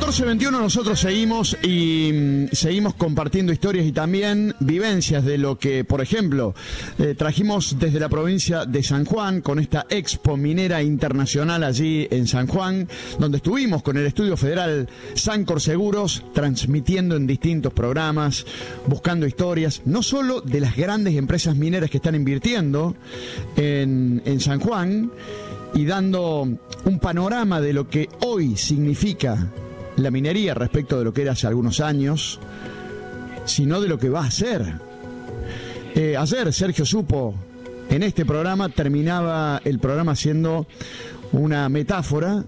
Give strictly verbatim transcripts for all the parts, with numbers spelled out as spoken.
catorce veintiuno nosotros seguimos y mm, seguimos compartiendo historias y también vivencias de lo que, por ejemplo, eh, trajimos desde la provincia de San Juan con esta Expo Minera Internacional allí en San Juan, donde estuvimos con el Estudio Federal Sancor Seguros, transmitiendo en distintos programas, buscando historias, no solo de las grandes empresas mineras que están invirtiendo en, en San Juan, y dando un panorama de lo que hoy significa la minería respecto de lo que era hace algunos años, sino de lo que va a ser. Eh, ayer Sergio Supo, en este programa, terminaba el programa haciendo una metáfora,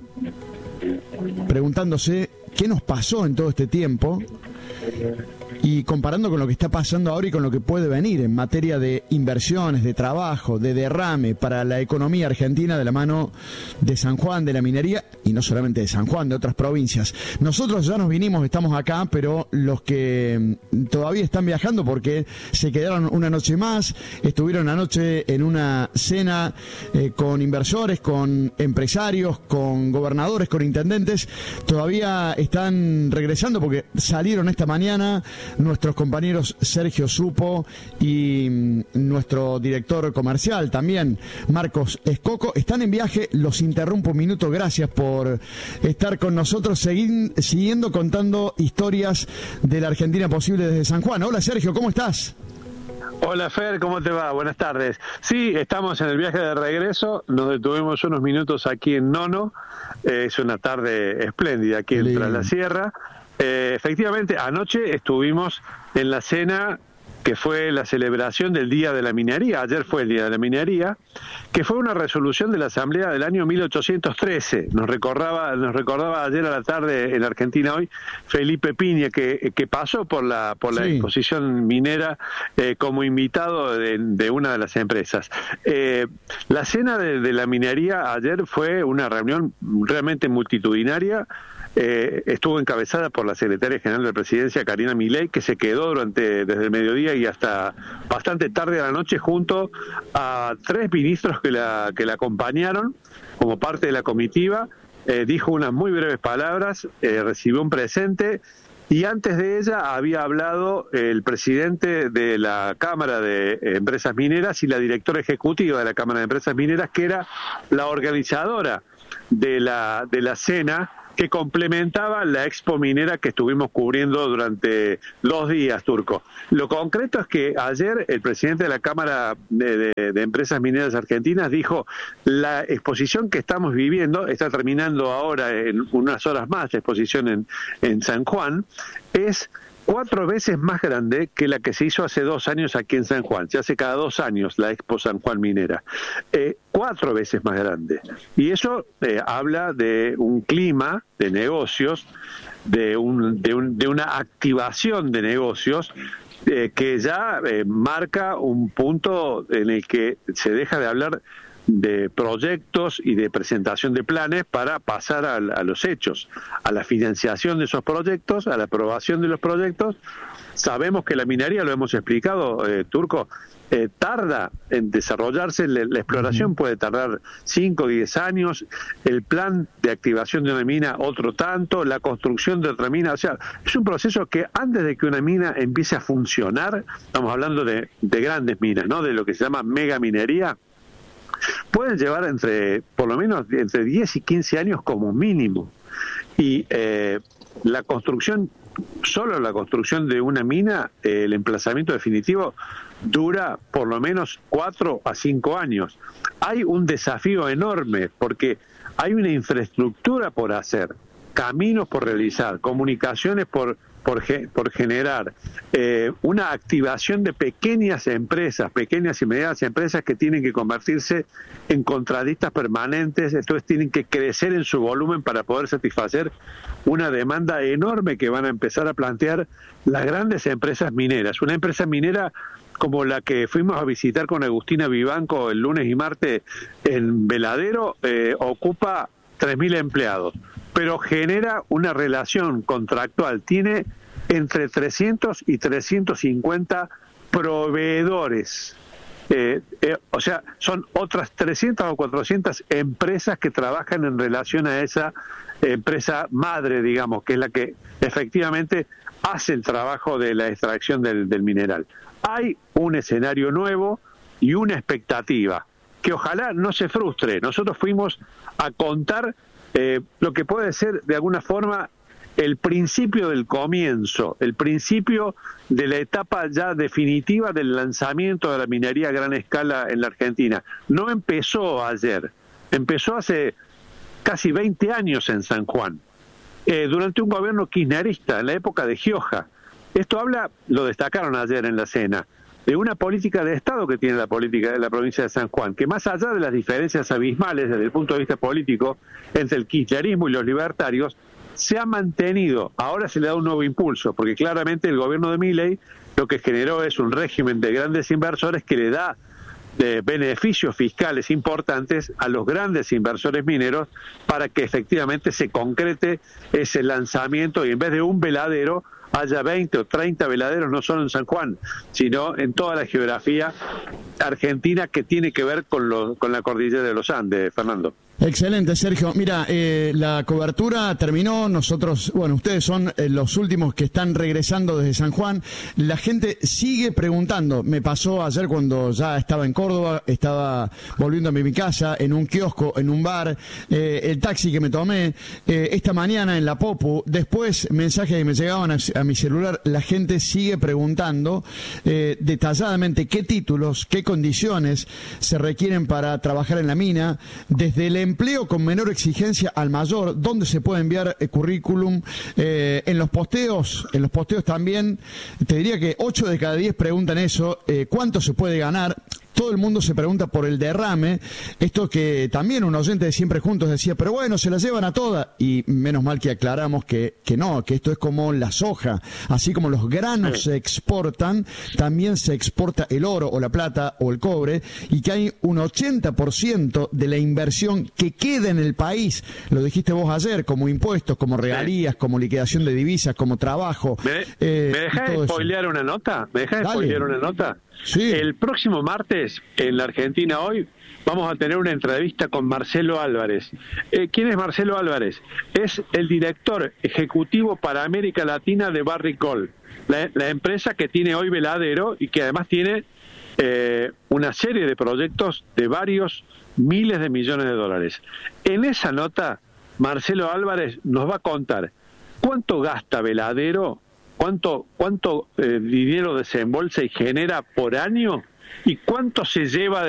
preguntándose qué nos pasó en todo este tiempo y comparando con lo que está pasando ahora y con lo que puede venir en materia de inversiones, de trabajo, de derrame para la economía argentina de la mano de San Juan, de la minería, y no solamente de San Juan, de otras provincias. Nosotros ya nos vinimos, estamos acá, pero los que todavía están viajando porque se quedaron una noche más, estuvieron anoche en una cena eh, con inversores, con empresarios, con gobernadores, con intendentes, todavía están regresando porque salieron esta mañana nuestros compañeros Sergio Supo y mm, nuestro director comercial también, Marcos Escoco, están en viaje. Los interrumpo un minuto, gracias por estar con nosotros, seguir, siguiendo contando historias de la Argentina posible desde San Juan. Hola Sergio, ¿cómo estás? Hola Fer, ¿cómo te va? Buenas tardes. Sí, estamos en el viaje de regreso, nos detuvimos unos minutos aquí en Nono, eh, es una tarde espléndida aquí en Tras la Sierra. Eh, efectivamente, anoche estuvimos en la cena que fue la celebración del Día de la Minería, ayer fue el Día de la Minería, que fue una resolución de la Asamblea del año mil ochocientos trece. Nos recordaba, nos recordaba ayer a la tarde en Argentina Hoy Felipe Piña, que, que pasó por la por la sí. exposición minera eh, como invitado de, de una de las empresas. Eh, la cena de, de la minería ayer fue una reunión realmente multitudinaria. Eh, estuvo encabezada por la secretaria general de la Presidencia, Karina Milei, que se quedó durante desde el mediodía y hasta bastante tarde a la noche junto a tres ministros que la que la acompañaron como parte de la comitiva. Eh, dijo unas muy breves palabras, eh, recibió un presente y antes de ella había hablado el presidente de la Cámara de Empresas Mineras y la directora ejecutiva de la Cámara de Empresas Mineras, que era la organizadora de la de la cena que complementaba la Expo Minera que estuvimos cubriendo durante dos días, Turco. Lo concreto es que ayer el presidente de la Cámara de, de, de Empresas Mineras Argentinas dijo: la exposición que estamos viviendo, está terminando ahora en unas horas más la exposición en, en San Juan, es cuatro veces más grande que la que se hizo hace dos años aquí en San Juan. Se hace cada dos años la Expo San Juan Minera. Eh, cuatro veces más grande. Y eso eh, habla de un clima de negocios, de, un, de, un, de una activación de negocios eh, que ya eh, marca un punto en el que se deja de hablar de proyectos y de presentación de planes para pasar a, a los hechos, a la financiación de esos proyectos, a la aprobación de los proyectos. Sabemos que la minería, lo hemos explicado, eh, Turco, eh, tarda en desarrollarse, la, la exploración puede tardar cinco o diez años, el plan de activación de una mina otro tanto, la construcción de otra mina, o sea, es un proceso que antes de que una mina empiece a funcionar, estamos hablando de, de grandes minas, ¿no?, de lo que se llama megaminería, pueden llevar entre, por lo menos, entre diez y quince años como mínimo. Y eh, la construcción, solo la construcción de una mina, eh, el emplazamiento definitivo dura por lo menos cuatro a cinco años. Hay un desafío enorme porque hay una infraestructura por hacer, caminos por realizar, comunicaciones por por, por generar, eh, una activación de pequeñas empresas, pequeñas y medianas empresas que tienen que convertirse en contratistas permanentes, entonces tienen que crecer en su volumen para poder satisfacer una demanda enorme que van a empezar a plantear las grandes empresas mineras. Una empresa minera como la que fuimos a visitar con Agustina Vivanco el lunes y martes en Veladero, eh, ocupa tres mil empleados, pero genera una relación contractual, tiene entre trescientos y trescientos cincuenta proveedores. Eh, eh, o sea, son otras trescientas o cuatrocientas empresas que trabajan en relación a esa empresa madre, digamos, que es la que efectivamente hace el trabajo de la extracción del, del mineral. Hay un escenario nuevo y una expectativa que ojalá no se frustre. Nosotros fuimos a contar eh, lo que puede ser de alguna forma el principio del comienzo, el principio de la etapa ya definitiva del lanzamiento de la minería a gran escala en la Argentina. No empezó ayer, empezó hace casi veinte años en San Juan, eh, durante un gobierno kirchnerista, en la época de Gioja. Esto habla, lo destacaron ayer en la cena, de una política de Estado que tiene la política de la provincia de San Juan, que más allá de las diferencias abismales desde el punto de vista político entre el kirchnerismo y los libertarios, se ha mantenido. Ahora se le da un nuevo impulso, porque claramente el gobierno de Milei lo que generó es un régimen de grandes inversores que le da de beneficios fiscales importantes a los grandes inversores mineros para que efectivamente se concrete ese lanzamiento y en vez de un veladero haya veinte o treinta veladeros, no solo en San Juan, sino en toda la geografía argentina que tiene que ver con, lo, con la cordillera de los Andes, Fernando. Excelente, Sergio. Mira, eh, la cobertura terminó. Nosotros, bueno, ustedes son eh, los últimos que están regresando desde San Juan. La gente sigue preguntando. Me pasó ayer cuando ya estaba en Córdoba, estaba volviendo a mi casa, en un kiosco, en un bar, eh, el taxi que me tomé, eh, esta mañana en la Popu, después mensajes que me llegaban a, a mi celular. La gente sigue preguntando eh, detalladamente qué títulos, qué condiciones se requieren para trabajar en la mina, desde el empleo con menor exigencia al mayor, dónde se puede enviar el currículum, eh, en los posteos, en los posteos también, te diría que ocho de cada diez preguntan eso, eh, cuánto se puede ganar. Todo el mundo se pregunta por el derrame, esto que también un oyente de Siempre Juntos decía, pero bueno, se la llevan a todas, y menos mal que aclaramos que, que no, que esto es como la soja, así como los granos se exportan, también se exporta el oro o la plata o el cobre, y que hay un ochenta por ciento de la inversión que queda en el país, lo dijiste vos ayer, como impuestos, como regalías, como liquidación de divisas, como trabajo. ¿Me, eh, ¿me dejás spoilear una nota? ¿Me dejás spoilear una nota? Sí. El próximo martes, en la Argentina Hoy, vamos a tener una entrevista con Marcelo Álvarez. Eh, ¿Quién es Marcelo Álvarez? Es el director ejecutivo para América Latina de Barrick-Gold, la, la empresa que tiene hoy Veladero y que además tiene eh, una serie de proyectos de varios miles de millones de dólares. En esa nota, Marcelo Álvarez nos va a contar cuánto gasta Veladero, cuánto cuánto eh, dinero desembolsa y genera por año y cuánto se lleva de